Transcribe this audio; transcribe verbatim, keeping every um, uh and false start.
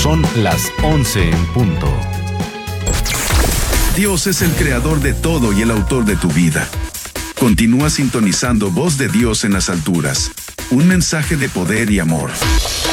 Son las once en punto. Dios es el creador de todo y el autor de tu vida. Continúa sintonizando Voz de Dios en las alturas. Un mensaje de poder y amor.